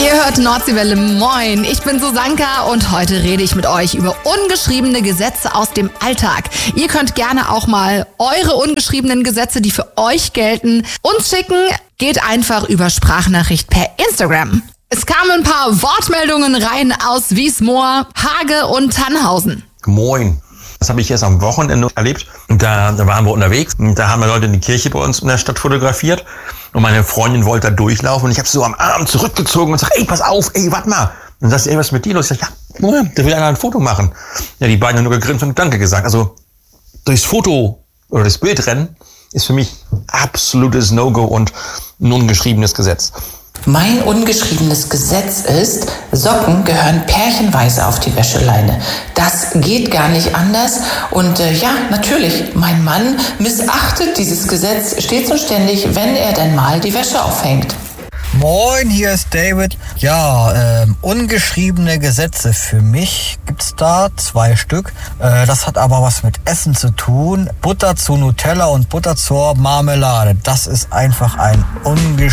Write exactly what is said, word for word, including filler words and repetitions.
Ihr hört Nordseewelle, moin. Ich bin Susanka und heute rede ich mit euch über ungeschriebene Gesetze aus dem Alltag. Ihr könnt gerne auch mal eure ungeschriebenen Gesetze, die für euch gelten, uns schicken. Geht einfach über Sprachnachricht per Instagram. Es kamen ein paar Wortmeldungen rein aus Wiesmoor, Hage und Tannhausen. Moin. Das habe ich erst am Wochenende erlebt. Da, da waren wir unterwegs. Und da haben wir Leute in die Kirche bei uns in der Stadt fotografiert. Und meine Freundin wollte da durchlaufen. Und ich habe sie so am Arm zurückgezogen und sag, ey, pass auf, ey, warte mal. Und dann sagt sie, ey, was ist mit dir los? Ich sag, ja, der will einer ein Foto machen. Ja, die beiden haben nur gegrinst und Danke gesagt. Also durchs Foto oder das Bildrennen ist für mich absolutes No-Go und ein ungeschriebenes Gesetz. Mein ungeschriebenes Gesetz ist, Socken gehören pärchenweise auf die Wäscheleine. Das geht gar nicht anders. Und äh, ja, natürlich, mein Mann missachtet dieses Gesetz stets und ständig, wenn er denn mal die Wäsche aufhängt. Moin, hier ist David. Ja, ähm, ungeschriebene Gesetze. Für mich gibt's da zwei Stück. Äh, das hat aber was mit Essen zu tun. Butter zu Nutella und Butter zur Marmelade. Das ist einfach ein ungeschriebenes